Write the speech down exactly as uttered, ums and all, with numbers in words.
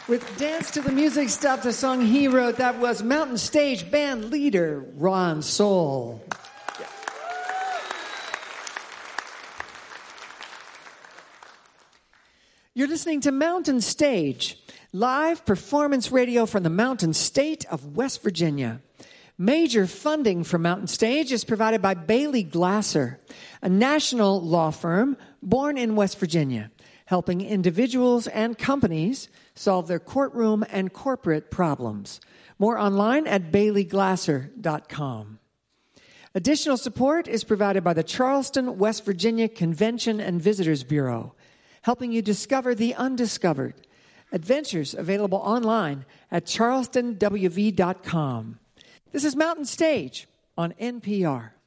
With Dance to the Music, Stop the Song he wrote, that was Mountain Stage band leader Ron Soul. You're listening to Mountain Stage, live performance radio from the Mountain State of West Virginia. Major funding for Mountain Stage is provided by Bailey Glasser, a national law firm born in West Virginia, helping individuals and companies solve their courtroom and corporate problems. More online at bailey glasser dot com. Additional support is provided by the Charleston, West Virginia Convention and Visitors Bureau, helping you discover the undiscovered. Adventures available online at charleston w v dot com. This is Mountain Stage on N P R.